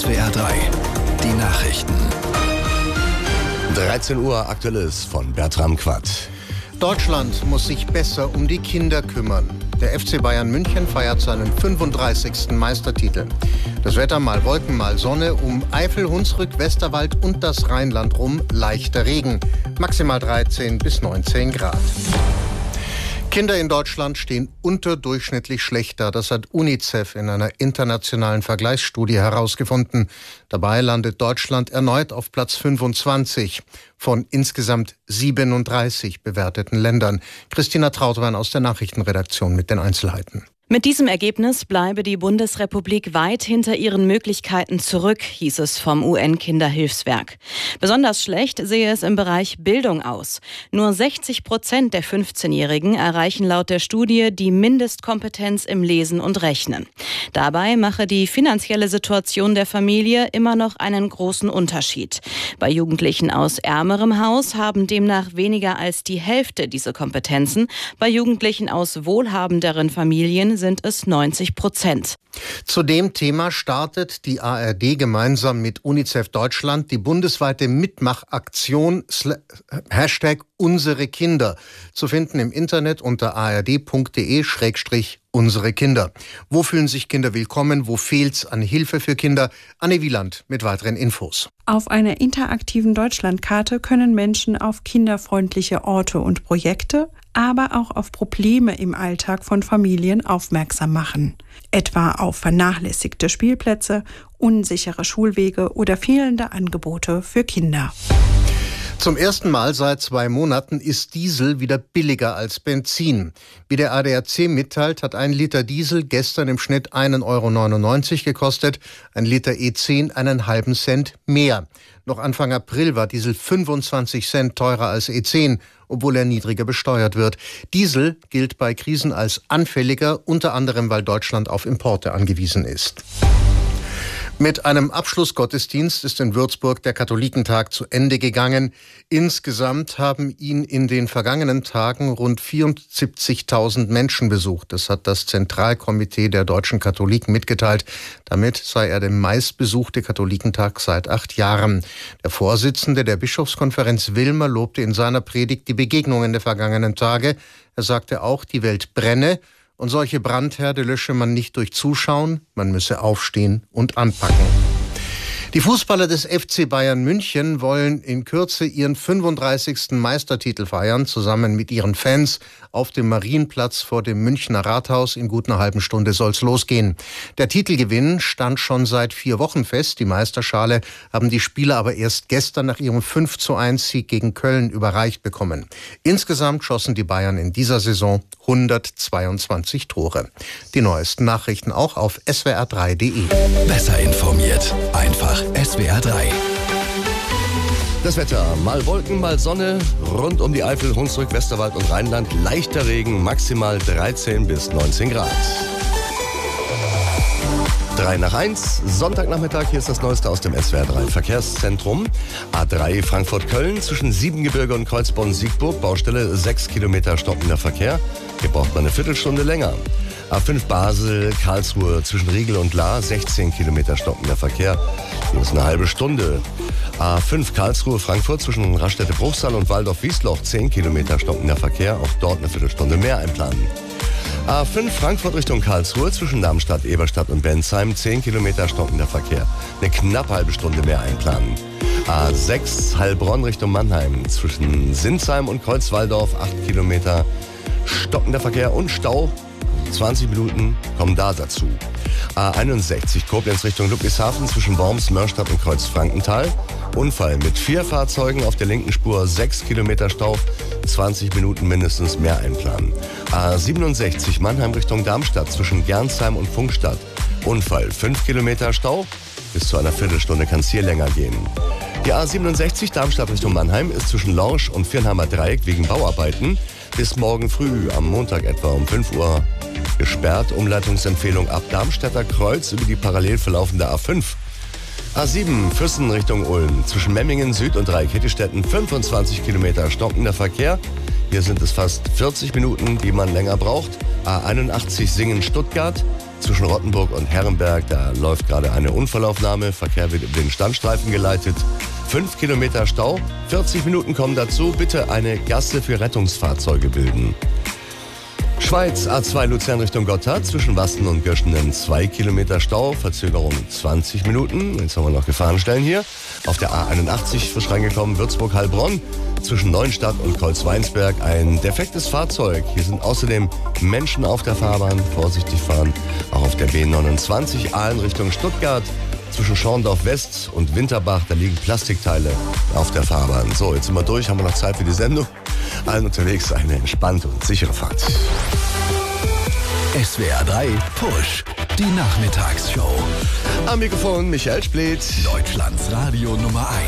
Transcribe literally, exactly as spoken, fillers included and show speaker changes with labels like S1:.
S1: S W R drei, die Nachrichten.
S2: dreizehn Uhr, Aktuelles von Bertram Quatt.
S3: Deutschland muss sich besser um die Kinder kümmern. Der F C Bayern München feiert seinen fünfunddreißigsten Meistertitel. Das Wetter mal Wolken, mal Sonne, um Eifel, Hunsrück, Westerwald und das Rheinland rum leichter Regen. Maximal dreizehn bis neunzehn Grad. Kinder in Deutschland stehen unterdurchschnittlich schlechter. Das hat UNICEF in einer internationalen Vergleichsstudie herausgefunden. Dabei landet Deutschland erneut auf Platz fünfundzwanzig von insgesamt siebenunddreißig bewerteten Ländern. Christina Trautmann aus der Nachrichtenredaktion mit den Einzelheiten.
S4: Mit diesem Ergebnis bleibe die Bundesrepublik weit hinter ihren Möglichkeiten zurück, hieß es vom U N-Kinderhilfswerk. Besonders schlecht sehe es im Bereich Bildung aus. Nur sechzig Prozent der fünfzehnjährigen erreichen laut der Studie die Mindestkompetenz im Lesen und Rechnen. Dabei mache die finanzielle Situation der Familie immer noch einen großen Unterschied. Bei Jugendlichen aus ärmerem Haus haben demnach weniger als die Hälfte diese Kompetenzen. Bei Jugendlichen aus wohlhabenderen Familien sind es neunzig Prozent.
S3: Zu dem Thema startet die A R D gemeinsam mit UNICEF Deutschland die bundesweite Mitmachaktion Hashtag Unsere Kinder, zu finden im Internet unter a r d punkt d e schrägstrich unsere Kinder. Wo fühlen sich Kinder willkommen? Wo fehlt's an Hilfe für Kinder? Anne Wieland mit weiteren Infos.
S5: Auf einer interaktiven Deutschlandkarte können Menschen auf kinderfreundliche Orte und Projekte, aber auch auf Probleme im Alltag von Familien aufmerksam machen. Etwa auf vernachlässigte Spielplätze, unsichere Schulwege oder fehlende Angebote für Kinder.
S3: Zum ersten Mal seit zwei Monaten ist Diesel wieder billiger als Benzin. Wie der A D A C mitteilt, hat ein Liter Diesel gestern im Schnitt einen Euro neunundneunzig gekostet, ein Liter E zehn einen halben Cent mehr. Noch Anfang April war Diesel fünfundzwanzig Cent teurer als E zehn, obwohl er niedriger besteuert wird. Diesel gilt bei Krisen als anfälliger, unter anderem weil Deutschland auf Importe angewiesen ist. Mit einem Abschlussgottesdienst ist in Würzburg der Katholikentag zu Ende gegangen. Insgesamt haben ihn in den vergangenen Tagen rund vierundsiebzigtausend Menschen besucht. Das hat das Zentralkomitee der deutschen Katholiken mitgeteilt. Damit sei er der meistbesuchte Katholikentag seit acht Jahren. Der Vorsitzende der Bischofskonferenz Wilmer lobte in seiner Predigt die Begegnungen der vergangenen Tage. Er sagte auch, die Welt brenne. Und solche Brandherde lösche man nicht durch Zuschauen, man müsse aufstehen und anpacken. Die Fußballer des F C Bayern München wollen in Kürze ihren fünfunddreißigsten Meistertitel feiern, zusammen mit ihren Fans. Auf dem Marienplatz vor dem Münchner Rathaus in gut einer halben Stunde soll's losgehen. Der Titelgewinn stand schon seit vier Wochen fest. Die Meisterschale haben die Spieler aber erst gestern nach ihrem fünf zu eins Sieg gegen Köln überreicht bekommen. Insgesamt schossen die Bayern in dieser Saison hundertzweiundzwanzig Tore. Die neuesten Nachrichten auch auf S W R drei punkt d e.
S1: Besser informiert, einfach S W R drei.
S2: Das Wetter, mal Wolken, mal Sonne, rund um die Eifel, Hunsrück, Westerwald und Rheinland leichter Regen, maximal dreizehn bis neunzehn Grad. drei nach eins, Sonntagnachmittag, hier ist das Neueste aus dem S W R drei Verkehrszentrum. A drei Frankfurt-Köln zwischen Siebengebirge und Kreuzborn-Siegburg, Baustelle sechs Kilometer stockender Verkehr. Hier braucht man eine Viertelstunde länger. A fünf Basel, Karlsruhe zwischen Riegel und Lahr, sechzehn Kilometer stockender Verkehr. Hier ist eine halbe Stunde. A fünf Karlsruhe, Frankfurt zwischen Raststätte-Bruchsal und Waldorf-Wiesloch, zehn Kilometer stockender Verkehr. Auch dort eine Viertelstunde mehr einplanen. A fünf Frankfurt Richtung Karlsruhe zwischen Darmstadt, Eberstadt und Bensheim, zehn Kilometer stockender Verkehr. Eine knappe halbe Stunde mehr einplanen. A sechs Heilbronn Richtung Mannheim zwischen Sinsheim und Kreuzwaldorf, acht Kilometer stockender Verkehr und Stau. zwanzig Minuten kommen da dazu. A einundsechzig Koblenz Richtung Ludwigshafen zwischen Worms, Mörstadt und Kreuzfrankenthal. Unfall mit vier Fahrzeugen auf der linken Spur, sechs Kilometer Stau, zwanzig Minuten mindestens mehr einplanen. A siebenundsechzig Mannheim Richtung Darmstadt zwischen Gernsheim und Funkstadt. Unfall, fünf Kilometer Stau, bis zu einer Viertelstunde kann es hier länger gehen. Die A siebenundsechzig Darmstadt Richtung Mannheim ist zwischen Lorsch und Viernheimer Dreieck wegen Bauarbeiten bis morgen früh, am Montag etwa um fünf Uhr, gesperrt. Umleitungsempfehlung ab Darmstädter Kreuz über die parallel verlaufende A fünf. A sieben Füssen Richtung Ulm zwischen Memmingen Süd und Dreieck-Hittistetten, fünfundzwanzig Kilometer stockender Verkehr. Hier sind es fast vierzig Minuten, die man länger braucht. A einundachtzig Singen Stuttgart zwischen Rottenburg und Herrenberg. Da läuft gerade eine Unfallaufnahme. Verkehr wird über den Standstreifen geleitet. Fünf Kilometer Stau, vierzig Minuten kommen dazu. Bitte eine Gasse für Rettungsfahrzeuge bilden. Schweiz, A zwei Luzern Richtung Gotthard, zwischen Wasten und Göschenen zwei Kilometer Stau, Verzögerung zwanzig Minuten. Jetzt haben wir noch Gefahrenstellen hier. Auf der A einundachtzig frisch reingekommen, Würzburg-Heilbronn, zwischen Neuenstadt und Kreuzweinsberg ein defektes Fahrzeug. Hier sind außerdem Menschen auf der Fahrbahn, vorsichtig fahren. Auch auf der B neunundzwanzig Aalen Richtung Stuttgart, zwischen Schorndorf West und Winterbach, da liegen Plastikteile auf der Fahrbahn. So, jetzt sind wir durch, haben wir noch Zeit für die Sendung. Allen unterwegs eine entspannte und sichere Fahrt.
S1: S W R drei Push, die Nachmittagsshow.
S2: Am Mikrofon Michael Splitt.
S1: Deutschlands Radio Nummer eins.